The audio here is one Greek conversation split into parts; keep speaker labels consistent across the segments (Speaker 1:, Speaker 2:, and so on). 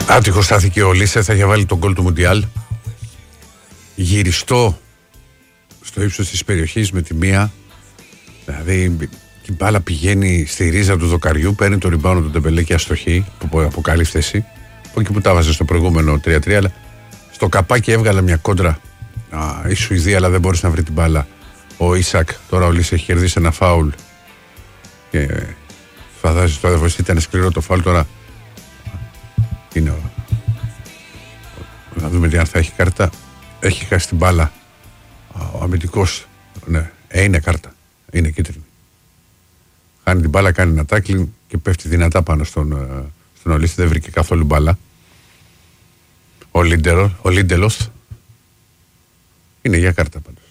Speaker 1: Άτυχο στάθηκε ο Λίσε, θα είχε βάλει τον γκολ του Μουντιάλ. Γυριστό στο ύψος της περιοχής με τη μία. Δηλαδή η μπάλα πηγαίνει στη ρίζα του δοκαριού, παίρνει το ριμπάουνο του Ντεμπελέ και αστοχή από καλή θέση. Από εκεί που τα βάζε στο προηγούμενο 3-3, αλλά στο καπάκι έβγαλε μια κόντρα η Σουηδία, αλλά δεν μπορούσε να βρει την μπάλα. Ο Ίσακ, τώρα ο Λίσε έχει κερδίσει ένα φάουλ. Και φαντάζει το έδαφο, ήταν σκληρό το φάουλ τώρα. Είναι να δούμε τι αν θα έχει κάρτα. Έχει χάσει την μπάλα ο αμυντικός. Ναι, είναι κάρτα. Είναι κίτρινη. Χάνει την μπάλα, κάνει ένα τάκλινγκ και πέφτει δυνατά πάνω στον Ολίστη. Δεν βρήκε καθόλου μπάλα. Ο Λίντελοθ. Είναι για κάρτα πάντως.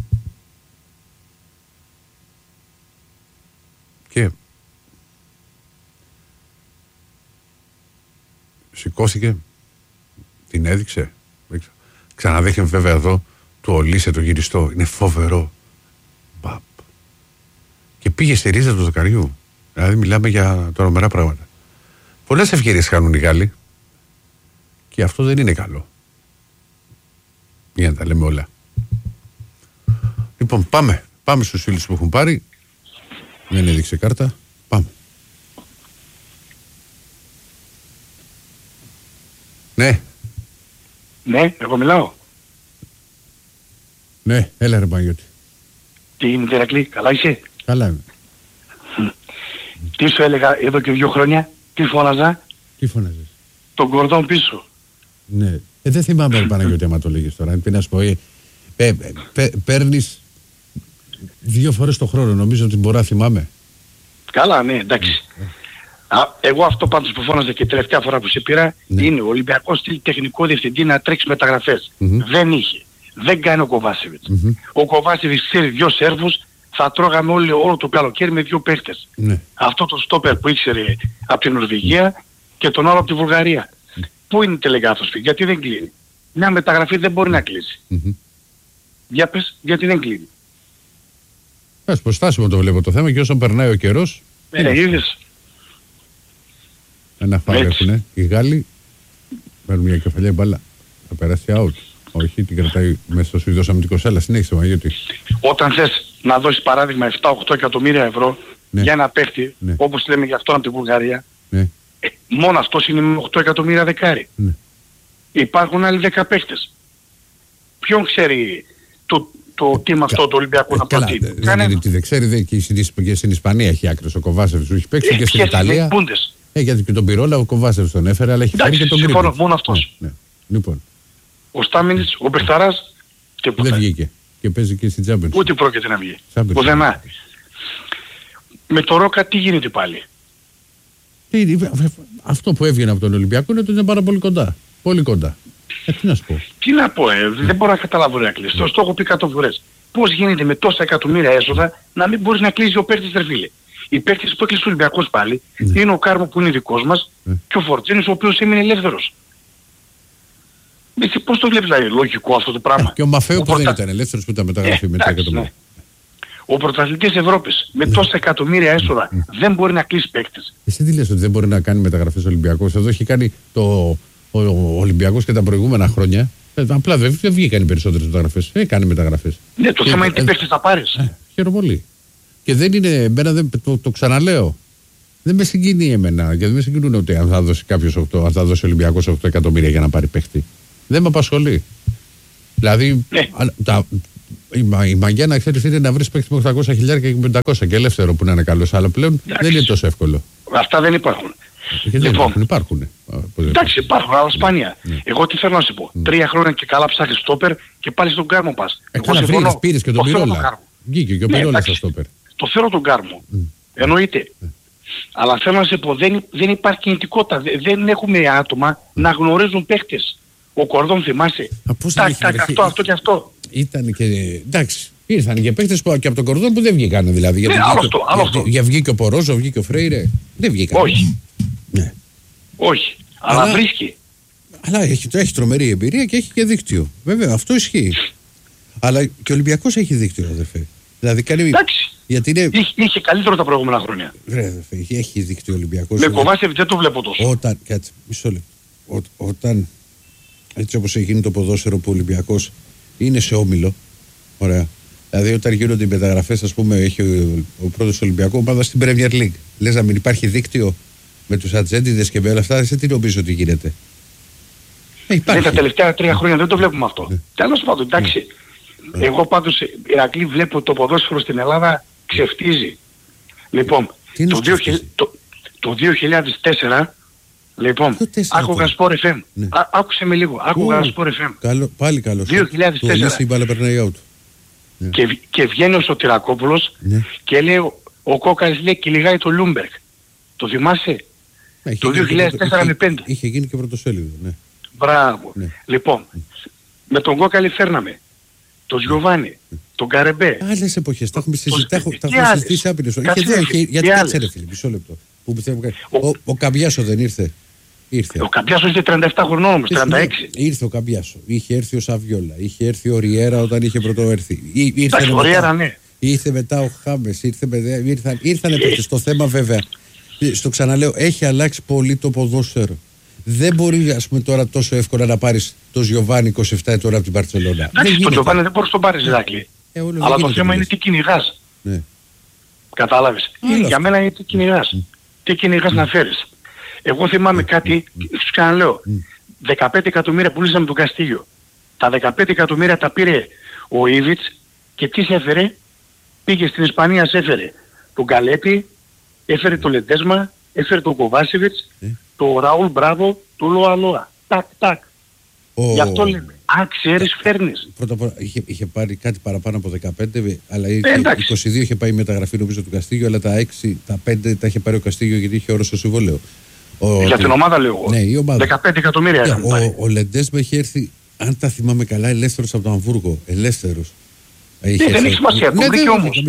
Speaker 1: Και σηκώθηκε, την έδειξε. Ξαναδέχει βέβαια εδώ του Ολίσε το γυριστό. Είναι φοβερό. Μπαπ. Και πήγε στη ρίζα του δοκαριού. Δηλαδή μιλάμε για τρομερά πράγματα. Πολλές ευκαιρίες χάνουν οι Γάλλοι. Και αυτό δεν είναι καλό. Για να τα λέμε όλα. Λοιπόν, πάμε στους φίλους που έχουν πάρει. Δεν έδειξε κάρτα. Πάμε. Ναι.
Speaker 2: Ναι, εγώ μιλάω.
Speaker 1: Ναι, έλα ρε Παναγιώτη.
Speaker 2: Τι γίνεται Ηρακλή, καλά είσαι?
Speaker 1: Καλά είμαι.
Speaker 2: Τι σου έλεγα εδώ και 2 χρόνια, τι φώναζα?
Speaker 1: Τι φώναζες?
Speaker 2: Τον κορδόν πίσω.
Speaker 1: Ναι. Δεν θυμάμαι ρε Παναγιώτη άμα το λέγεις τώρα. Τι να σου πω, παίρνεις 2 φορές το χρόνο, νομίζω ότι μπορώ να θυμάμαι.
Speaker 2: Καλά, ναι, εντάξει. Εγώ αυτό πάντως που φώναζα και τελευταία φορά που σε πήρα, ναι, είναι ο Ολυμπιακός στείλει τεχνικό διευθυντή να τρέξει μεταγραφές. Δεν είχε. Δεν κάνει ο Κοβάσεβιτς. Ο Κοβάσεβιτς ξέρει 2 Σέρβους, θα τρώγαμε όλο το καλοκαίρι με 2 παίχτες. Αυτό το στόπερ που ήξερε από την Νορβηγία και τον άλλο από τη Βουλγαρία. Πού είναι τελεγάθος, γιατί δεν κλείνει? Μια μεταγραφή δεν μπορεί να κλείσει. Για πες, γιατί δεν κλείνει?
Speaker 1: Προστάσιμο το βλέπω το θέμα και όσο περνάει ο καιρός.
Speaker 2: Είδες.
Speaker 1: Ένα φάουλ έχουνε. Οι Γάλλοι παίρνουν μια κεφαλιά μπάλα. Θα περάσει out. Όχι, την κρατάει μέσα στο Σουηδός αμυντικός. Έλα, συνέχισε Μαγιώτη.
Speaker 2: Όταν θες να δώσεις παράδειγμα 7-8 εκατομμύρια ευρώ για ένα παίχτη, όπως λέμε για αυτόν από τη Βουλγαρία, μόνο αυτός είναι με 8 εκατομμύρια δεκάρι. Υπάρχουν άλλοι 10 παίχτες. Ποιον ξέρει το team αυτό το Ολυμπιακό να προτείνει?
Speaker 1: Δεν ξέρει, και στην Ισπανία έχει άκρες ο Κοβάσεβιτς που έχει παίξει και στην Ιταλία. Γιατί και τον Πυρόλα ο Κοβάσεβιτς τον έφερε, αλλά έχει φέρει και τον Γκρίπιτς.
Speaker 2: Μόνο αυτός.
Speaker 1: Λοιπόν.
Speaker 2: Ο Στάμινιτς, ο Μπεχταράς, τίποτα.
Speaker 1: Δεν βγήκε. Και παίζει και στην Champions.
Speaker 2: Ούτε πρόκειται να βγει. Πουδενά. Με το Ρόκα τι γίνεται πάλι?
Speaker 1: Αυτό που έβγαινε από τον Ολυμπιακό είναι ότι είναι πάρα πολύ κοντά. Πολύ κοντά. Τι να σου πω.
Speaker 2: Τι να πω, δεν μπορώ να καταλάβω ρε Ακλής. Το έχω πει 100 φορές. Πώς γίνεται με τόσα εκατομμύρια έσοδα να μην μπορείς να κλείσει ο παίκτης ρε φίλε? Οι παίκτες που έκλεισε ο Ολυμπιακός πάλι είναι ο Κάρμο που είναι δικός μας και ο Φορτζίνης ο οποίος έμεινε ελεύθερος. Εσύ πώς το βλέπεις δηλαδή, λογικό αυτό το πράγμα?
Speaker 1: Και ο Μαφέο που δεν ήταν ελεύθερος που ήταν μεταγραφή με 3 εκατομμύρια.
Speaker 2: Ο πρωταθλητής Ευρώπης με τόσα εκατομμύρια έσοδα δεν μπορεί να κλείσει παίκτες.
Speaker 1: Εσύ τι λες ότι δεν μπορεί να κάνει μεταγραφές Ολυμπιακός? Εδώ έχει κάνει ο Ολυμπιακός και τα προηγούμενα χρόνια. Απλά δεν βγήκαν οι περισσότερες μεταγραφές. Έκανε μεταγραφές.
Speaker 2: Ναι, το θέμα είναι τι παίκτες θα πάρεις.
Speaker 1: Χαίρομαι πολύ. Και δεν είναι, εμένα το ξαναλέω. Δεν με συγκινεί εμένα. Γιατί δεν με συγκινούν ότι αν θα δώσει κάποιος 8, αν θα δώσει ο Ολυμπιακός 8 εκατομμύρια για να πάρει παίχτη. Δεν με απασχολεί. Δηλαδή η μαγιά να ξέρεις είναι να βρεις παίχτη με 800 χιλιάρια και 500 και ελεύθερο που να είναι καλός. Αλλά πλέον δεν είναι τόσο εύκολο.
Speaker 2: Αυτά δεν υπάρχουν.
Speaker 1: Υπάρχουν.
Speaker 2: Εντάξει, υπάρχουν, αλλά σπάνια. Εγώ τι θέλω να σου πω. 3 χρόνια και καλά ψάχνεις στόπερ και πάλι στον Κάρμο πας.
Speaker 1: Καλά πήρες και τον Πυρόλα. Βγήκε και ο Πυρόλα στο στόπερ.
Speaker 2: Το θέλω τον Κάρμο. Εννοείται. Αλλά θέλω να σε πω, δεν υπάρχει κινητικότητα. Δεν έχουμε άτομα να γνωρίζουν παίχτες. Ο Κορδόν θυμάσαι. Αυτό και αυτό.
Speaker 1: Ήταν και. Εντάξει. Ήρθαν και παίχτες και από τον Κορδόν που δεν βγήκαν δηλαδή. Για βγήκε ο Πορόζο, βγήκε ο Φρέιρε. Δεν βγήκαν.
Speaker 2: Όχι. Ναι. Όχι. Αλλά βρίσκει.
Speaker 1: Αλλά έχει τρομερή εμπειρία και έχει και δίκτυο. Βέβαια, αυτό ισχύει. Αλλά και ο Ολυμπιακός έχει δίκτυο, αδερφέ. Δηλαδή κάνει.
Speaker 2: Εντάξει.
Speaker 1: Γιατί είναι.
Speaker 2: Είχε καλύτερο τα προηγούμενα χρόνια.
Speaker 1: Ρε, έχει δίκτυο Ολυμπιακός.
Speaker 2: Με Κοβάσεβιτς δεν το βλέπω τόσο.
Speaker 1: Κάτσε, μισό λεπτό. όταν έτσι όπως έχει γίνει το ποδόσφαιρο που ο Ολυμπιακός είναι σε όμιλο, ωραία. Δηλαδή όταν γίνονται οι μεταγραφές, ας πούμε, έχει ο πρώτος Ολυμπιακό ομάδα στην Premier League. Λες να μην υπάρχει δίκτυο με τους ατζέντιδες και με όλα αυτά, εσύ τι νομίζω ότι γίνεται?
Speaker 2: Τα τελευταία 3 χρόνια δεν το βλέπουμε αυτό. Τέλος πάντων, εντάξει. Εγώ πάντως, Ηρακλή, βλέπω το ποδόσφαιρο στην Ελλάδα ξεφτίζει. Λοιπόν, το 2004, λοιπόν, άκουγα Sport FM. Ναι. Άκουσε με λίγο, άκουγα Sport FM.
Speaker 1: Πάλι καλώς.
Speaker 2: 2004. Και βγαίνει ο Σωτηρακόπουλος, ναι, και λέει, ο Κόκαλης λέει, κυλιγάει το Λούμπεργκ. Το θυμάσαι? Το 2004 με 5.
Speaker 1: Είχε γίνει και πρωτοσέλιδο, ναι.
Speaker 2: Μπράβο. Ναι. Λοιπόν, με τον Κόκαλη φέρναμε τον Γιωβάνι, τον Καρεμπέ.
Speaker 1: Άλλες εποχές, τα έχουμε συζητήσει άπειρες. Γιατί κάτσε ρε φίλε, μισό λεπτό. Ο Καμπιάσο δεν ήρθε?
Speaker 2: Ο Καμπιάσο είχε 37 χρονών όμως, 36.
Speaker 1: Ήρθε ο Καμπιάσο, είχε έρθει ο Σαβιόλα, είχε έρθει ο Ριέρα όταν είχε πρωτοέρθει.
Speaker 2: Ο Ριέρα, ναι.
Speaker 1: Ήρθε μετά ο Χάμες, ήρθανε παίκτες. Το θέμα βέβαια, στο ξαναλέω, έχει αλλάξει πολύ το ποδόσφαιρο. Δεν μπορεί, ας πούμε, τώρα τόσο εύκολα να πάρεις τον Γιωβάνι 27 ετών από την Μπαρτσελόνα.
Speaker 2: Εντάξει, τον Γιωβάνι δεν μπορείς να τον πάρεις, Ηράκλη. Αλλά το θέμα είναι τι κυνηγάς.
Speaker 1: Ναι.
Speaker 2: Κατάλαβες. Για μένα είναι τι κυνηγάς. Τι κυνηγάς να φέρεις. Εγώ θυμάμαι κάτι, σου ξαναλέω. 15 εκατομμύρια πουλήσαμε τον Καστίγιο. Τα 15 εκατομμύρια τα πήρε ο Ήβιτς και τι σε έφερε? Πήγε στην Ισπανία, σε έφερε τον Καλέπη, έφερε τον Λεντέσμα, έφερε τον Κοβάσιβιτς, το Ραούλ Μπράβο, το Λοα Λοα. Τάκ, τάκ. Γι' αυτό λέμε. Αν ξέρεις, φέρνεις.
Speaker 1: Πρώτα απ' όλα είχε πάρει κάτι παραπάνω από 15, αλλά 22 είχε πάει η μεταγραφή νομίζω του Καστίγιο, αλλά τα 5 τα είχε πάρει ο Καστίγιο γιατί είχε όρο στο συμβόλαιο.
Speaker 2: Για την ομάδα λέω εγώ.
Speaker 1: Ναι, η ομάδα.
Speaker 2: 15 εκατομμύρια.
Speaker 1: Ο Λεντέσμα είχε έρθει, αν τα θυμάμαι καλά, ελεύθερος από το Αμβούργο. Ελεύθερος.
Speaker 2: Δεν έχει σημασία, κομπλική όμως.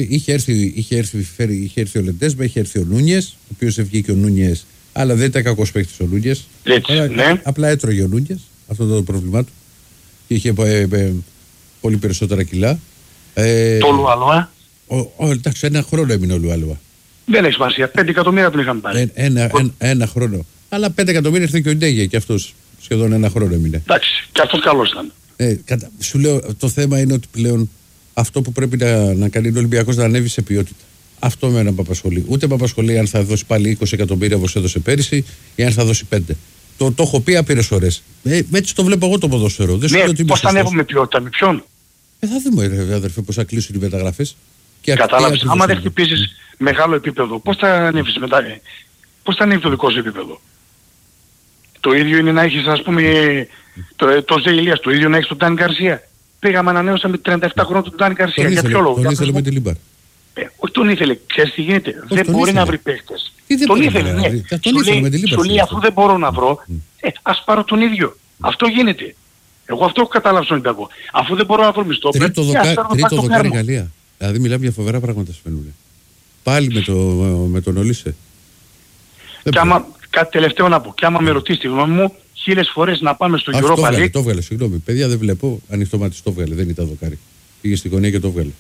Speaker 1: Είχε έρθει ο Λεντέσμα, είχε έρθει ο Νούνιες, ο οποίος βγήκε ο Νούνιες, αλλά δεν ήταν κακός παίκτης ο Νούνιες. Απλά έτρωγε ο Νούνιες, αυτό το πρόβλημά του. Και είχε πολύ περισσότερα κιλά.
Speaker 2: Το Λουαλουά.
Speaker 1: Εντάξει, ένα χρόνο έμεινε ο Λουαλουά.
Speaker 2: Δεν έχει σημασία, 5 εκατομμύρια τον είχαμε πάρει.
Speaker 1: Ένα χρόνο. Αλλά 5 εκατομμύρια ήρθε και ο Ντέγε και αυτός σχεδόν ένα χρόνο έμεινε.
Speaker 2: Εντάξει, και αυτός καλός ήταν.
Speaker 1: Σου λέω, το θέμα είναι ότι πλέον αυτό που πρέπει να κάνει ο Ολυμπιακός να ανέβει σε ποιότητα. Αυτό με με απασχολεί. Ούτε με απασχολεί αν θα δώσει πάλι 20 εκατομμύρια όπως έδωσε πέρυσι ή αν θα δώσει 5. Το έχω πει άπειρες φορές. Έτσι το βλέπω εγώ το ποδόσφαιρο.
Speaker 2: Ναι, πώς θα ανέβουμε ποιότητα, με ποιον?
Speaker 1: Θα δούμε, αδερφέ, πώς θα κλείσουν οι μεταγραφές.
Speaker 2: Κατάλαβες. Άμα δεν χτυπήσεις μεγάλο επίπεδο, πώς θα ανέβεις μετά? Πώς θα ανέβει το δικό σου επίπεδο? Το ίδιο είναι να έχεις, ας πούμε, το Ζε Ηλίας, το ίδιο να έχεις τον Ντάνι Γκαρσία. Πήγαμε ανανέωσαμε 37 χρόνια τον Ντάνι Γκαρσία. Για ποιο λόγο?
Speaker 1: Τον ήθελε με τη Λίμπαρ.
Speaker 2: Όχι τον ήθελε, ξέρεις τι γίνεται? Δεν μπορεί να βρει παίχτες. Τον ήθελε, ναι. Σου λέει αφού δεν μπορώ να βρω, ας πάρω τον ίδιο. Αυτό γίνεται. Εγώ αυτό έχω καταλάβει στον Ολυμπιακό. Αφού δεν μπορώ να βρω μισθό,
Speaker 1: τρίτο δοκάρι Γαλλία. Δηλαδή μιλάμε για φοβερά πράγματα συμβαίνουν. Πάλι με τον Ολίσε.
Speaker 2: Και άμα, κάτι τελευταίο να πω, και άμα με ρωτήσει τη γνώμη μου, 1000 φορές να πάμε στο Europa League.
Speaker 1: Το έβγαλε, συγγνώμη. Παιδιά δεν βλέπω, ανοιχτό μάτι το έβγαλε, δεν ήταν δοκάρι. Πήγε στη γωνία και το έβγαλε.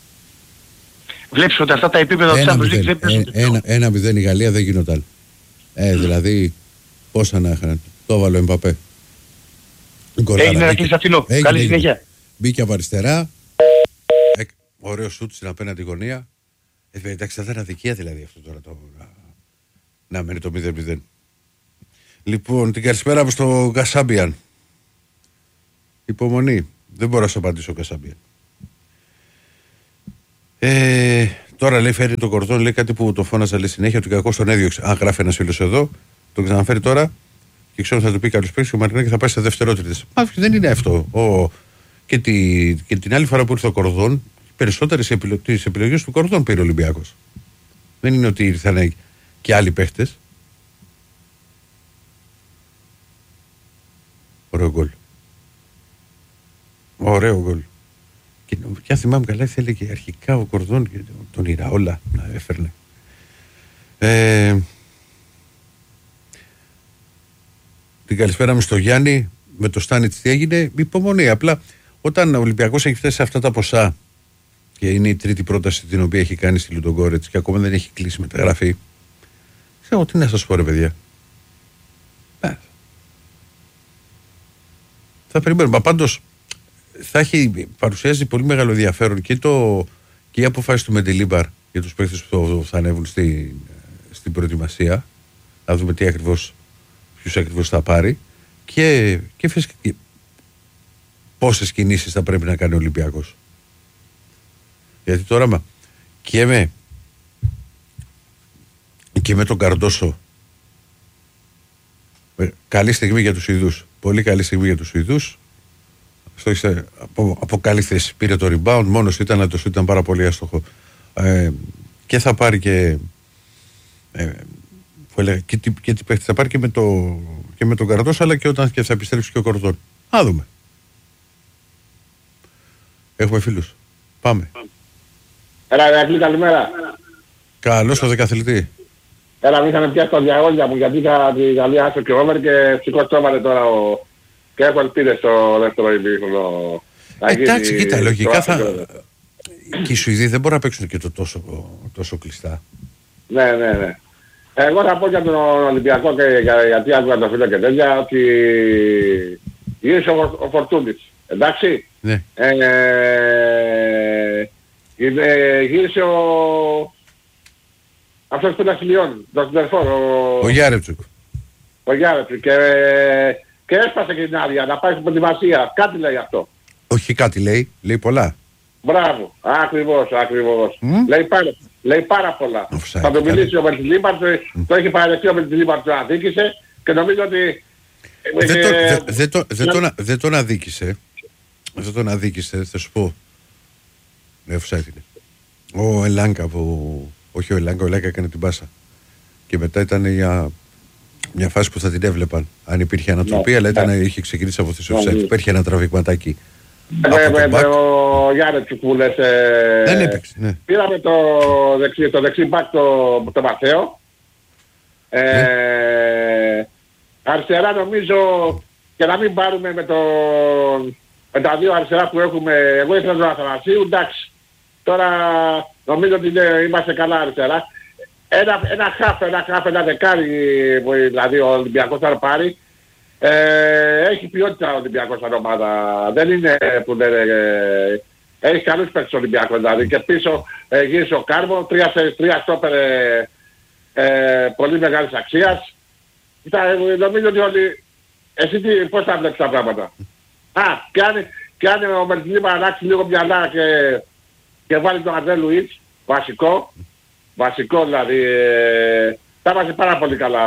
Speaker 2: Βλέπεις ότι αυτά τα επίπεδα του Champions League δεν παίζουν.
Speaker 1: 1-0 η Γαλλία δεν γινόταν. Δηλαδή, πόσα να είχαν. Το έβαλε ο Εμπαπέ.
Speaker 2: Έγινε να κλείσει αυτινό. Καλή συνέχεια.
Speaker 1: Μπήκε από αριστερά. Ωραίο σούτ στην απέναντι γωνία. Εντάξει, θα ήταν αδικία δηλαδή αυτό τώρα να μένει το 0-0. Λοιπόν, την καλησπέρα μου στο Κασάμπιαν. Υπομονή. Δεν μπορώ να σου απαντήσω ο Κασάμπιαν. Τώρα λέει φέρει το κορδόν, λέει κάτι που το φώναζα λέει συνέχεια, ότι κακό τον έδιωξε. Αν γράφει ένας φίλος εδώ, τον ξαναφέρει τώρα και ξέρω θα του πει κάποιος παίκτης και ο Μαρινάκη θα πάει σε δευτερότητες. Δεν είναι αυτό. Και την άλλη φορά που ήρθε ο κορδόν, περισσότερες τις επιλογές του κορδόν πήρε ο Ολυμπιακός. Δεν είναι ότι ήρθαν και άλλοι παίχτες. Ωραίο γκολ. Ωραίο γκολ. Και αν θυμάμαι καλά, θέλει και αρχικά ο Κορδόν και τον Ιραόλα να έφερνε. Την καλησπέρα μου στο Γιάννη, με το Στάνιτς τι έγινε, υπομονή. Απλά όταν ο Ολυμπιακός έχει φτάσει σε αυτά τα ποσά και είναι η τρίτη πρόταση την οποία έχει κάνει στη Λουντογκόρετς και ακόμα δεν έχει κλείσει μεταγραφή, ξέρω τι να σας πω ρε παιδιά. Θα περιμένουμε. Πάντως θα παρουσιάζει πολύ μεγάλο ενδιαφέρον και η αποφάση του Μεντιλίμπαρ για τους παίκτες που θα ανέβουν στην προετοιμασία. Να δούμε ποιους ακριβώς θα πάρει και φυσικά πόσες κινήσεις θα πρέπει να κάνει ο Ολυμπιακός. Γιατί τώρα και με τον Καρντόσο, καλή στιγμή για τους Ιδούς, πολύ καλή στιγμή για τους Ιδούς. Από καλή θέση πήρε το rebound, μόνος ήταν, αλλά το σου ήταν πάρα πολύ άστοχο, και θα πάρει και τι παίχτη θα πάρει και με τον Καρντόσο, αλλά και όταν και θα επιστρέψει και ο Κορδόν. Να δούμε. Έχουμε φίλους. Πάμε.
Speaker 3: Έλα, Ηρακλή, καλημέρα.
Speaker 1: Καλώς το δεκαθλητή.
Speaker 3: Έλα, μην είχαμε πιάσει τα διαγώνια μου, γιατί είχα τη Γαλλία άσο και over και σηκώστομαι τώρα και έχω ελπίδες στο δεύτερο ημίχρονο.
Speaker 1: Εντάξει, κοίτα, λογικά και οι Σουηδοί δεν μπορούν να παίξουν και το τόσο κλειστά.
Speaker 3: Ναι. Εγώ θα πω για τον Ολυμπιακό και γιατί άκουγα το φίλο και τέτοια, ότι γύρισε ο Φορτούνης. Εντάξει.
Speaker 1: Ναι.
Speaker 3: Γύρισε αυτός που ήταν στη Λιόν, τον συντερφόρ,
Speaker 1: ο Γιάρετσουκ.
Speaker 3: Ο Γιάρετσουκ και έσπασε και την άδεια να πάει στην προετοιμασία. Κάτι λέει αυτό.
Speaker 1: Όχι κάτι λέει πολλά.
Speaker 3: Μπράβο, ακριβώς. Λέει πάρα πολλά. Θα το μιλήσει ο Μερτιλίμπαρ, το έχει παραδεχτεί ο Μερτιλίμπαρ, το αδίκησε και νομίζω ότι...
Speaker 1: Δεν τον αδίκησε. Δεν τον αδίκησε, θα σου πω. Offside είναι. Ο Ελάγκα όχι ο Ελάγκα έκανε την πάσα. Και μετά ήταν για μια φάση που θα την έβλεπαν. Αν υπήρχε ανατροπή, αλλά είχε ξεκινήσει από τη offside. Υπήρχε ένα τραβηγματάκι.
Speaker 3: Ο Γιάννετσου που λες...
Speaker 1: Δεν έπαιξε, ναι.
Speaker 3: Πήραμε το δεξί μπακ το Μαθαίο. Αριστερά νομίζω, και να μην πάρουμε με τα δύο αριστερά που έχουμε, εγώ ήθελα τον Αθανασίου, εντάξει. Τώρα νομίζω ότι είμαστε καλά αριστερά. Ένα δεκάρι, δηλαδή ο Ολυμπιακός θα πάρει. Έχει ποιότητα ο Ολυμπιακός σαν ομάδα. Δεν είναι που δεν... έχει καλούς παίκτες ο Ολυμπιακός δηλαδή. Και πίσω γύρισε ο Κάρμο, τρία στόπερ πολύ μεγάλης αξίας. Νομίζω ότι όλοι... Εσύ πώς θα βλέπεις τα πράγματα? Και αν ο Μερτιλίμπα αλλάξει λίγο μυαλά και βάλει τον Αντρέ Λουίτς, βασικό δηλαδή, θα είμαστε πάρα πολύ καλά.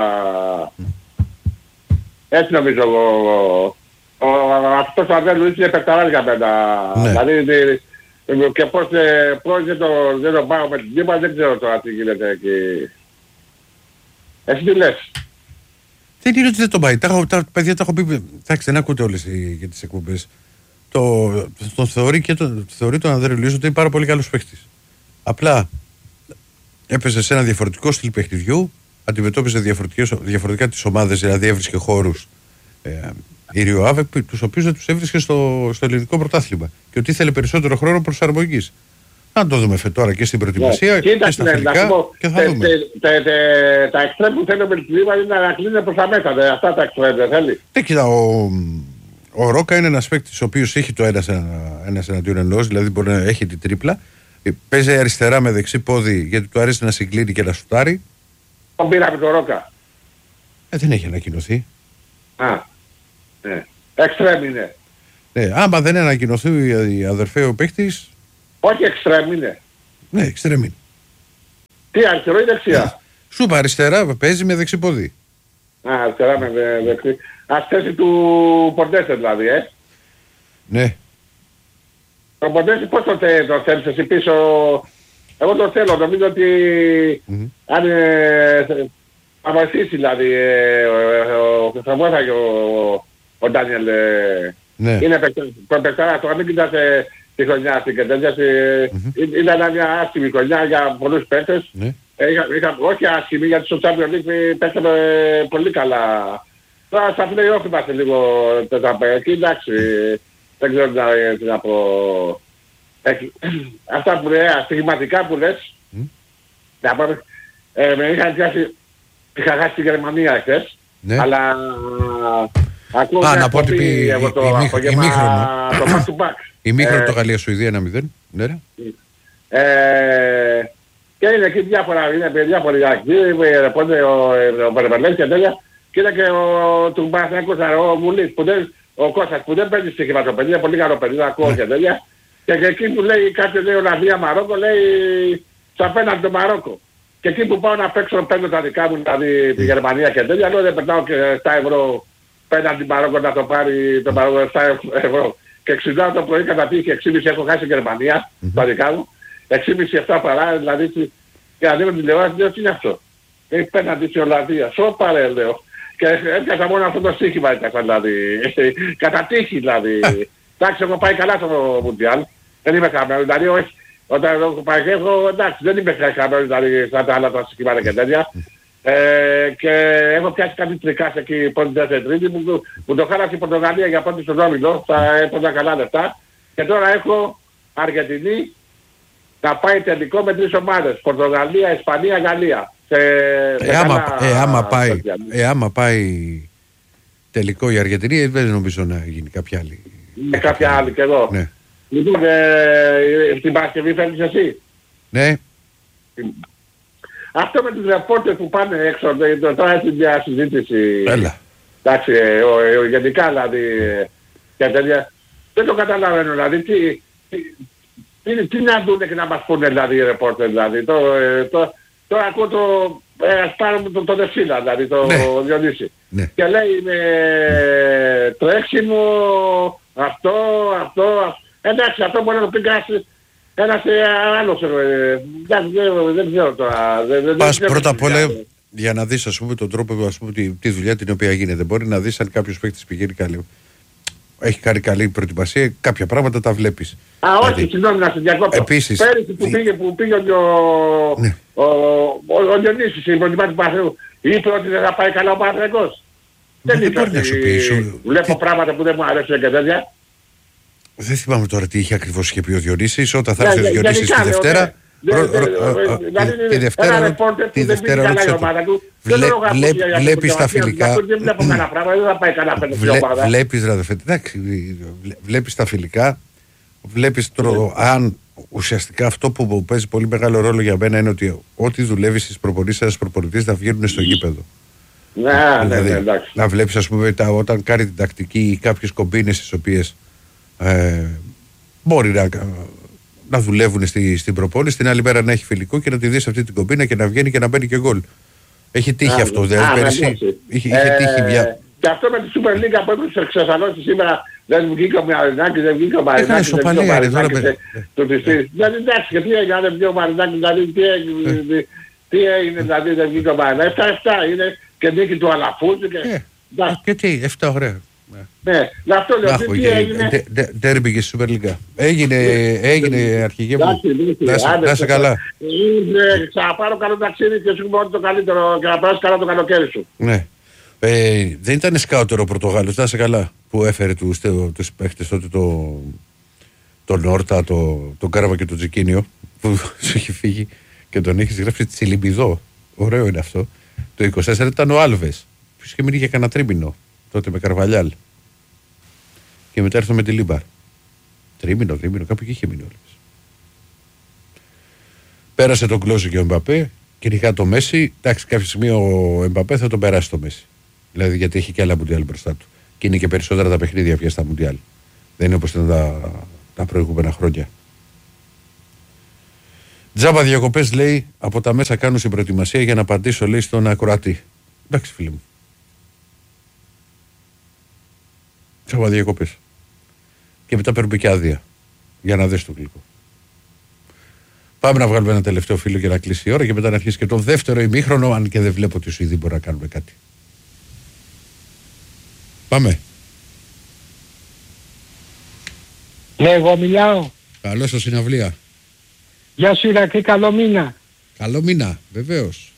Speaker 3: Έτσι νομίζω εγώ. Αυτός ο Αντρέ Λουίτς είναι παιχταράς για μένα.
Speaker 1: Ναι.
Speaker 3: Δηλαδή και πώς δεν τον πάω με την Μερτιλίμπα, δεν ξέρω τώρα τι γίνεται εκεί. Εσύ τι λες?
Speaker 1: Δεν είναι ότι δεν τον πάει. Τα παιδιά τα έχω πει. Εντάξει, δεν ακούτε όλες για τις εκπομπές. Τον θεωρεί τον Ανδρέου Λουίτς ότι είναι πάρα πολύ καλός παίχτης. Απλά έπαιζε σε ένα διαφορετικό στυλ παιχνιδιού, αντιμετώπιζε διαφορετικά τις ομάδες, δηλαδή έβρισκε χώρους η Ριοάβε, τους οποίους δεν τους έβρισκε στο ελληνικό πρωτάθλημα. Και ότι ήθελε περισσότερο χρόνο προσαρμογής. Να το δούμε τώρα και στην προετοιμασία και στα φιλικά και θα δούμε.
Speaker 3: Τα εξτρέμ που θέλει ο Μερτιλίμπα είναι να κλείνει προς τα μέσα. Αυτά τα εξτρέμ δεν θέλει.
Speaker 1: Κοίτα, ο Ρόκα είναι ένας παίκτης ο οποίος έχει το ένας εναντίον ενός, δηλαδή μπορεί να έχει την τρίπλα. Παίζει αριστερά με δεξί πόδι γιατί του αρέσει να συγκλίνει και να σουτάρει.
Speaker 3: Τον πήραμε τον Ρόκα.
Speaker 1: Δεν έχει ανακοινωθεί.
Speaker 3: Ναι. Εξτρέμ είναι.
Speaker 1: Ναι, άμα δεν ανακοινωθεί η αδερφέ ο παίκτης.
Speaker 3: Όχι εξτρέμ είναι.
Speaker 1: Ναι, εξτρέμ είναι.
Speaker 3: Τι, αριστερό ή δεξιά?
Speaker 1: Σου είπα αριστερά, παίζει με δεξί πόδι.
Speaker 3: Αριστερά με δεξί. Θέση του Πορτέσε δηλαδή,
Speaker 1: Ναι.
Speaker 3: Το Πορτέσε πώς το θέλεις εσύ πίσω? Εγώ το θέλω, νομίζω ότι αν θα βοηθήσει δηλαδή, θα βοήθαγε ο Ντάνιελ.
Speaker 1: Ναι.
Speaker 3: Είναι παιχταράς, το αν μην κοιτάς τη χρονιά αυτή και τέτοια, ήταν μια άσχημη χρονιά για πολλούς παίκτες.
Speaker 1: Ναι.
Speaker 3: Όχι άσχημη, γιατί στο Champions League παίξαμε πολύ καλά. Τώρα στα play-off είμαστε λίγο τετραπέκι, εντάξει, δεν ξέρω τι να πω. Αυτά που λέει, στιγματικά που λες, με είχαν πιάσει, είχα χάσει τη Γερμανία εχθές, αλλά Ακούω
Speaker 1: να πω ότι ημίχρονο.
Speaker 3: Το back to back.
Speaker 1: Ημίχρονο το Γαλλία-Σουηδία 1-0. Ναι.
Speaker 3: Και είναι εκεί διάφοροι ρεπόντε, ο Περπελές και τέτοια. Και είναι και ο του Παναθηναϊκού, ο Μουλής, ο Κώστας που δεν παίζει στοίχημα το παιδί, είναι πολύ καλό παιδί, ακούω και τέτοια. Και εκεί που λέει κάποιος λέει Ολλανδία Μαρόκο, λέει θα πέναν το Μαρόκο. Και εκεί που πάω να παίξω παίρνω τα δικά μου, δηλαδή τη Γερμανία και τέτοια, λέω δεν πετάω και 7 ευρώ πέναν την Μαρόκο να το πάρει το Μαρόκο 7 ευρώ. Και 60 το πρωί κατά τύχη 6,5 έχω χάσει η Γερμανία, τα δικά μου. 6,5-7 παρά, δηλαδή και ανέβω την τηλεόραση, λέω τι είναι αυτό. Πέναντι στην Ολλανδία, σώπα ρε λέω. Και έπιασα μόνο αυτό το στοίχημα έπιασα δηλαδή, κατά τύχη δηλαδή. Εντάξει, έχω πάει καλά στο Μουντιάλ, δεν είμαι χαμένος, δηλαδή όχι. Όταν έχω πάει έχω, εντάξει, δεν είμαι χαμένος δηλαδή σαν τα άλλα τα στοιχήματα και τέτοια. Και έχω πιάσει κάτι τρικάς εκεί πρώτη δεύτερη τρίτη που το χάλασε η Πορτογαλία για πρώτη στον όμιλο, θα έπαιρνα καλά λεφτά. Και τώρα έχω Αργεντινή να πάει τελικό με 3 ομάδες, Πορτογαλία, Ισπανία, Γαλλία.
Speaker 1: Άμα πάει τελικό η Αργεντινή, δεν νομίζω να γίνει κάποια άλλη.
Speaker 3: Κάποια άλλη και εδώ. Ναι. Λοιπόν, την Παρασκευή φέρνεις εσύ.
Speaker 1: Ναι.
Speaker 3: Αυτό με τους ρεπόρτες που πάνε έξω, τώρα έχει μια συζήτηση.
Speaker 1: Έλα.
Speaker 3: Εντάξει, γενικά δηλαδή και τέτοια. Δεν το καταλαβαίνω δηλαδή. Τι να δούνε και να μας πούνε δηλαδή οι ρεπόρτες δηλαδή. Τώρα ακούω ας πάρουμε το Δεσίλα δηλαδή, το Διονύση. Ναι. Και λέει με τρέξιμο αυτό. Εντάξει, αυτό μπορεί να το πει ένας άλλος. Δεν ξέρω τώρα.
Speaker 1: Πας πρώτα απ' όλα για να δεις ας πούμε τον τρόπο, ας πούμε τη δουλειά την οποία γίνεται. Μπορεί να δεις αν κάποιος παίκτης πηγαίνει καλή. Έχει κάνει καλή προετοιμασία, κάποια πράγματα τα βλέπεις.
Speaker 3: Όχι, συγγνώμη να σε διακόπτω.
Speaker 1: Επίσης.
Speaker 3: Πέρυσι που πήγε ο Διονύσης στην προετοιμασία του Παναθηναϊκού, είπε ότι δεν θα πάει καλά ο Παναθηναϊκός. Δεν είπε ότι βλέπω πράγματα που δεν μου αρέσουν και τέτοια.
Speaker 1: Δεν θυμάμαι τώρα τι είχε ακριβώς και πει ο Διονύσης, όταν θα έρθει ο Διονύσης τη Δευτέρα. Τη Δευτέρα ρώτησε βλέπεις τα φιλικά. Βλέπεις τα φιλικά, βλέπεις αν ουσιαστικά αυτό που παίζει πολύ μεγάλο ρόλο για μένα είναι ότι ό,τι δουλεύει στις προπονήσεις ένας προπονητής να βγαίνουν στο γήπεδο.
Speaker 3: Ναι,
Speaker 1: να βλέπεις ας πούμε όταν κάνει την τακτική ή κάποιες κομπίνες τις οποίες μπορεί να δουλεύουν στην προπόνηση, την άλλη μέρα να έχει φιλικό και να τη δεις αυτή την κομπίνα και να βγαίνει και να μπαίνει και γκολ. Έχει τύχει αυτό, δηλαδή πέρυσι. Είχε τύχει μια.
Speaker 3: Και αυτό με τη Super League που έπρεπε σε Θεσσαλονίκη σήμερα δεν βγήκε ο Μαρινάκης, δεν βγήκε ο Μαρινάκης.
Speaker 1: Δεν
Speaker 3: εντάξει, και τι έγινε, δεν βγήκε ο Μαρινάκης, δηλαδή τι έγινε, δηλαδή δεν βγήκε ο Μαρινάκης. 7-7 είναι και νίκη του Αλαφούζου
Speaker 1: και τι, 7 ωραία.
Speaker 3: Ναι, αυτό λέω, τι έγινε.
Speaker 1: Ντέρμπι και στη Super League. Έγινε αρχηγέ μου. Να είσαι καλά.
Speaker 3: Ξαναπάρω καλό ταξίδι και σου πω το καλύτερο και να περάσει καλά το καλοκαίρι σου.
Speaker 1: Ναι. Δεν ήταν σκάουτερ ο Πορτογάλος, να είσαι καλά, που έφερε τους παίχτες τότε τον Όρτα, τον Κάραβα και τον Τζικίνιο που σου έχει φύγει και τον έχεις γράψει Τσιλιμπιδό. Ωραίο είναι αυτό. Το 24 ήταν ο Άλβες, που είχε μείνει για κανένα τρίμηνο τότε με Καρβαλιάλ. Και μετά έρθω με τη Λίμπαρ. Τρίμηνο, κάπου εκεί είχε μείνει ο Άλβες. Πέρασε τον Κλόζο και ο Εμπαπέ, κυνηγά το Μέση. Εντάξει, κάποια στιγμή ο Εμπαπέ θα τον περάσει το Μέση. Δηλαδή γιατί έχει και άλλα Μουντιάλ μπροστά του. Και είναι και περισσότερα τα παιχνίδια πια στα Μουντιάλ. Δεν είναι όπως ήταν τα προηγούμενα χρόνια. Τζάμπα διακοπές λέει, από τα μέσα κάνουν στην προετοιμασία για να απαντήσω λέει στον ακροατή. Εντάξει φίλε μου. Τζάμπα διακοπές. Και μετά παίρνουμε και άδεια. Για να δεις το γλυκό. Πάμε να βγάλουμε ένα τελευταίο φίλο για να κλείσει η ώρα και μετά να αρχίσει και το δεύτερο ημίχρονο, αν και δεν βλέπω ότι οι Σουηδοί μπορεί να κάνουμε κάτι. Πάμε.
Speaker 4: Ναι, εγώ μιλάω.
Speaker 1: Καλώς στο συναυλία.
Speaker 4: Γεια σου Ηρακλή, καλό μήνα.
Speaker 1: Καλό μήνα, βεβαίως.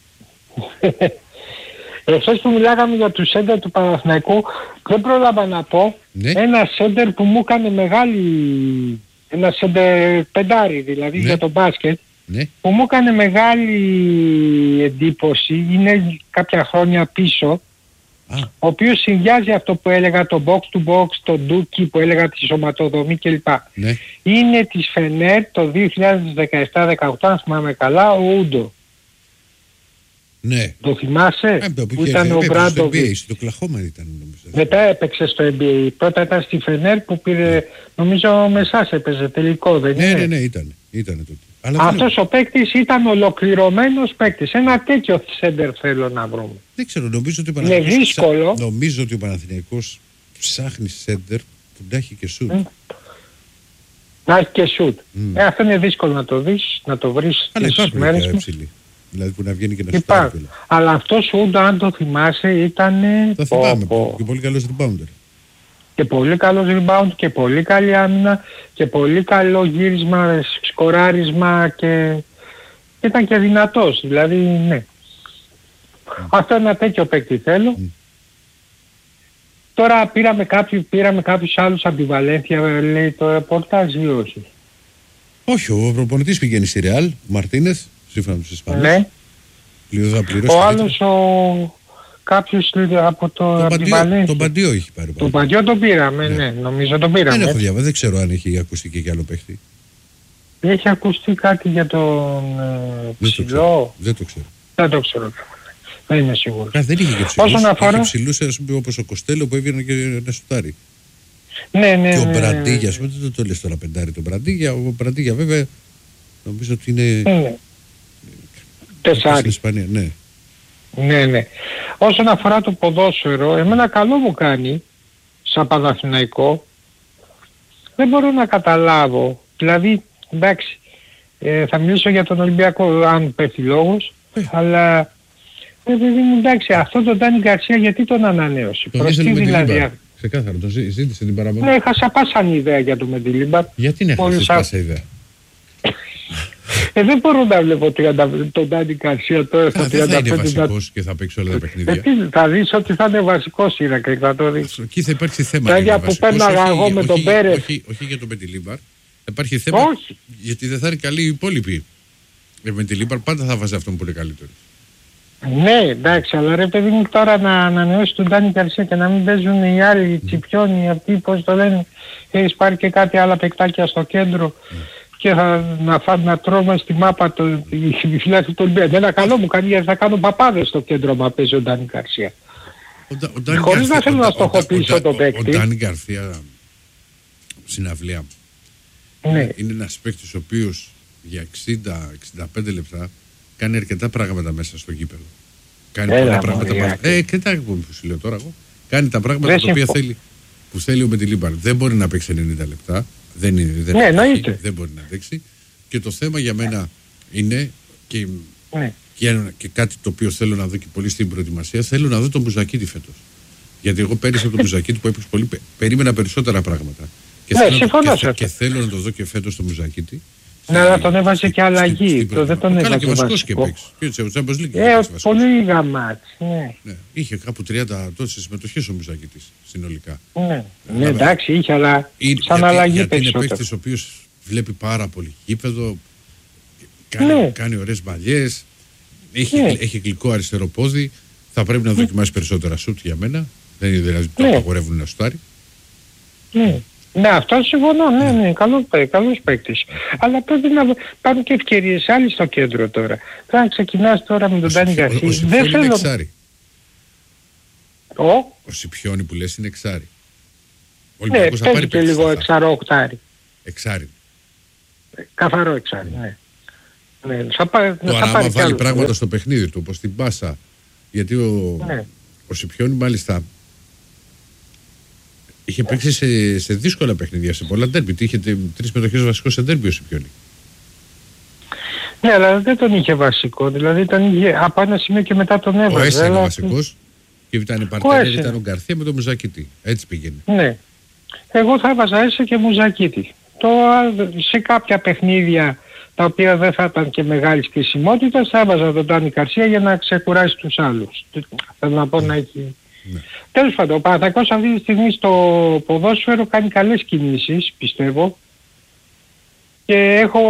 Speaker 4: Εχθές που μιλάγαμε για του σέντερ του Παναθηναϊκού, δεν πρόλαβα να πω ένα σέντερ που μου έκανε μεγάλη... Ένα σέντερ πεντάρι δηλαδή για το μπάσκετ, που μου έκανε μεγάλη εντύπωση, είναι κάποια χρόνια πίσω, ο οποίος συνδυάζει αυτό που έλεγα, το box to box, το ντούκι που έλεγα, τη σωματοδομή κλπ.
Speaker 1: Ναι.
Speaker 4: Είναι της Φενέρ το 2017-18, αν θυμάμαι καλά, ο Ούντο.
Speaker 1: Ναι.
Speaker 4: Το θυμάσαι?
Speaker 1: Που ήταν ο Μπράντοβιτς. Στο Οκλαχώμα ήταν, νομίζω.
Speaker 4: Μετά έπαιξε στο NBA. Πρώτα ήταν στη Φενέρ που πήρε, νομίζω με εσάς έπαιζε τελικό, δεν είναι?
Speaker 1: Ναι, ήταν τότε.
Speaker 4: Αυτός ο παίκτης ήταν ολοκληρωμένος παίκτης. Ένα τέτοιο σέντερ θέλω να βρούμε.
Speaker 1: Δεν ξέρω, νομίζω ότι ο Παναθηναϊκός ψάχνει σέντερ που να έχει και σουτ.
Speaker 4: Να έχει και σουτ. Αυτό είναι δύσκολο να το δεις, να το βρεις.
Speaker 1: Αλλά υπάρχουν και ψηλοί. Δηλαδή που να βγαίνει και να σουτάρει.
Speaker 4: Αλλά αυτός ο Ούντο, αν το θυμάσαι, ήταν...
Speaker 1: Το θυμάμαι, και πολύ καλός rebounder.
Speaker 4: Και πολύ καλός rebound και πολύ καλή άμυνα και πολύ καλό γύρισμα, σκοράρισμα και ήταν και δυνατός, δηλαδή ναι. Αυτό είναι ένα τέτοιο παίκτη θέλω. Τώρα πήραμε κάποιους άλλους από τη Βαλένθια, λέει το ρεπορτάζ ή όχι?
Speaker 1: Όχι, ο προπονητής πηγαίνει στη Ρεάλ, ο Μαρτίνεθ, σύμφωνα με τους Ισπανούς.
Speaker 4: Ναι.
Speaker 1: Ο
Speaker 4: άλλος κάποιος από τη Βαλένθια.
Speaker 1: Τον Παντιό έχει πάρει.
Speaker 4: Τον Παντιό τον πήραμε, ναι, νομίζω τον πήραμε.
Speaker 1: Δεν έχω διαβάσει, δεν ξέρω αν έχει ακουστεί και άλλο παίχτη.
Speaker 4: Έχει ακουστεί κάτι για τον ψηλό?
Speaker 1: Δεν το ξέρω.
Speaker 4: Δεν το ξέρω. Δεν είμαι σίγουρος.
Speaker 1: Δεν είχε και ψηλούς. Είχε ψηλούς, ας πούμε, όπως ο Κοστέλο που έβγαινε και ένα σουτάρι.
Speaker 4: Ναι.
Speaker 1: Και ο Μπραντίγια, ας πούμε, δεν το λες τώρα πεντάρι τον Μπραντίγια. Ο Μπραντίγια βέβαια νομίζω ότι είναι...
Speaker 4: Τεσσάρι.
Speaker 1: Ισπανία, ναι.
Speaker 4: Ναι. Όσον αφορά το ποδόσφαιρο, εμένα καλό μου κάνει σαν Παναθηναϊκό. Δεν μπορώ να καταλάβω. Δηλαδή, εντάξει, θα μιλήσω για τον Ολυμπιακό αν πέφτει λόγος, αλλά εντάξει, αυτό τον Ντάνι Γκαρσία γιατί τον ανανέωσε?
Speaker 1: Τον δηλαδή. Ξεκάθαρα, τον ζήτησε την παραμονή.
Speaker 4: Ναι, έχασα πάσαν ιδέα για τον Μεντιλίμπαρ.
Speaker 1: Γιατί είναι έχασες πάσα ιδέα?
Speaker 4: Δεν μπορώ να βλέπω τον Ντάνι Γκαρσία τώρα στο 35.
Speaker 1: Δεν θα είναι βασικός και θα παίξει όλα τα παιχνίδια.
Speaker 4: Θα δεις ότι θα είναι βασικός Ηρακλή, θα το δεις.
Speaker 1: Εκεί θα υπάρξει θέμα.
Speaker 4: Τα ίδια που παίρναγα εγώ με τον Πέρες.
Speaker 1: Όχι για τον Μεντιλίμπαρ. Θα υπάρχει θέμα γιατί δεν θα είναι καλοί οι υπόλοιποι. Με Μεντιλίμπαρ πάντα θα βάζει αυτόν που είναι καλύτερο.
Speaker 4: Ναι, εντάξει, αλλά ρε παιδί μου τώρα να ανανεώσει τον Ντάνι Γκαρσία και να μην παίζουν οι άλλοι, οι Τσιπιόνοι, αυτοί πώς το λένε, έχεις πάρει και κάτι άλλα παικτάκια στο κέντρο και να τρώμε στη μάπα η φυλάκη του Ολυμπιακού. Ένα καλό μου κάνει γιατί θα κάνω παπάδες στο κέντρο μα παίζει ο Ντάνι Γκαρσία. Χωρίς να θέλω να στοχοποιήσω τον παίκτη.
Speaker 1: Ο Ντάνι Γκαρσία, συναυλία, είναι ένας παίκτης ο οποίος για 60-65 λεπτά κάνει αρκετά πράγματα μέσα στο γήπεδο. Κάνει πολλά πράγματα. Κοιτάξτε που σου λέω τώρα εγώ. Κάνει τα πράγματα τα οποία που θέλει ο Μεντιλίμπαρ. Δεν μπορεί να παίξει 90 λεπτά. Δεν μπορεί να παίξει. Και το θέμα για μένα είναι και κάτι το οποίο θέλω να δω και πολύ στην προετοιμασία. Θέλω να δω τον Μπουζακίτη φέτος. Γιατί εγώ πέρυσι από τον Μπουζακίτη που έπαιξε πολύ, περίμενα περισσότερα πράγματα. Και θέλω να το δω και φέτος τον Μπουζακίτη.
Speaker 4: Ναι, αλλά τον έβαζε και αλλαγή. Δεν τον έβαζε
Speaker 1: και βασικός και παίξει.
Speaker 4: Πολύ γαμάτς.
Speaker 1: Είχε κάπου 30 τόσες συμμετοχές ο Μουζακίτης συνολικά.
Speaker 4: Ναι, εντάξει, είχε, αλλά σαν αλλαγή
Speaker 1: γιατί είναι παίκτης ο οποίος βλέπει πάρα πολύ γήπεδο, κάνει ωραίες μπαλιές, έχει γλυκό αριστερό πόδι, θα πρέπει να δοκιμάσει περισσότερα σουτ για μένα. Δεν είναι δηλαδή που απαγορεύουν να σουτάρει.
Speaker 4: Ναι, αυτό συμφωνώ, ναι, καλός παίκτης. Αλλά πρέπει να πάρουν και ευκαιρίες άλλοι στο κέντρο τώρα. Τώρα ξεκινάς τώρα με τον Ντάνι Γκαρσία.
Speaker 1: Ο Σιπιόνι είναι εξάρι. Ο Σιπιόνι που λες είναι εξάρι.
Speaker 4: Ναι, παίζει και λίγο εξαρό-οκτάρι.
Speaker 1: Εξάρι.
Speaker 4: Καθαρό εξάρι, ναι.
Speaker 1: Τώρα άμα βάλει πράγματα στο παιχνίδι του, όπως την πάσα, γιατί ο Σιπιόνι μάλιστα είχε παίξει σε δύσκολα παιχνίδια, σε πολλά ντέρμπι. Είχε 3 συμμετοχές βασικό σε ντέρμπι ο Σιπιόνι.
Speaker 4: Ναι, αλλά δεν τον είχε βασικό. Δηλαδή από ένα σημείο και μετά τον έβαζε.
Speaker 1: Ο Έσε είναι βασικός και ήταν παρτένερ, ήταν ο Γκαρθία με τον Μουζακίτη. Έτσι πήγαινε.
Speaker 4: Ναι. Εγώ θα έβαζα Έσε και Μουζακίτη. Σε κάποια παιχνίδια τα οποία δεν θα ήταν και μεγάλη χρησιμότητα, θα έβαζα τον Ντάνι Γκαρσία για να ξεκουράσει τους άλλους. Θέλω να πω να έχει... Ναι. Τέλος πάντων, ο Παναθηναϊκός αυτή τη στιγμή στο ποδόσφαιρο κάνει καλές κινήσεις, πιστεύω, και έχω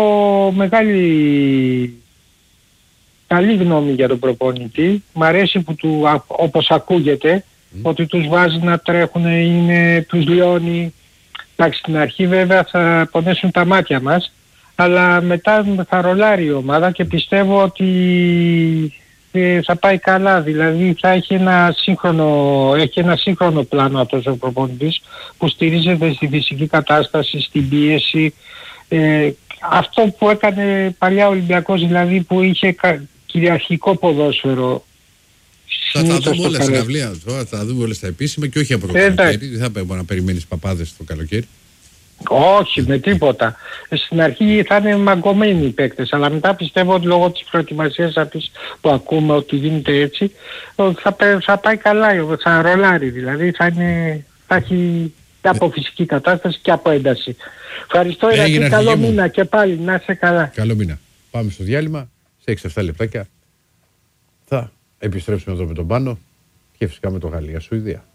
Speaker 4: καλή γνώμη για τον προπονητή. Μ' αρέσει που όπως ακούγεται, ότι τους βάζει να τρέχουν, τους λιώνει. Εντάξει, στην αρχή βέβαια θα πονέσουν τα μάτια μας, αλλά μετά θα ρολάρει η ομάδα και πιστεύω ότι θα πάει καλά. Δηλαδή θα έχει ένα σύγχρονο πλάνο αυτός ο προπονητής που στηρίζεται στη φυσική κατάσταση, στην πίεση. Αυτό που έκανε παλιά ο Ολυμπιακός, δηλαδή που είχε κυριαρχικό ποδόσφαιρο.
Speaker 1: Θα τα δούμε όλα στην αυλία, θα τα δούμε όλα στα επίσημα και όχι από το καλοκαίρι. Δεν θα πρέπει να περιμένεις παπάδες το καλοκαίρι.
Speaker 4: Όχι, με τίποτα. Στην αρχή θα είναι μαγκωμένοι οι παίκτες, αλλά μετά πιστεύω ότι λόγω της προετοιμασίας αυτής που ακούμε ότι γίνεται έτσι, θα πάει καλά, θα ρολάρει, δηλαδή θα έχει και από φυσική κατάσταση και από ένταση. Ευχαριστώ, Ηρακλή, καλό μήνα και πάλι, να είσαι καλά.
Speaker 1: Καλό μήνα. Πάμε στο διάλειμμα, σε 6-7 λεπτάκια θα επιστρέψουμε εδώ με τον Πάνο και φυσικά με το Γαλλία-Σουηδία.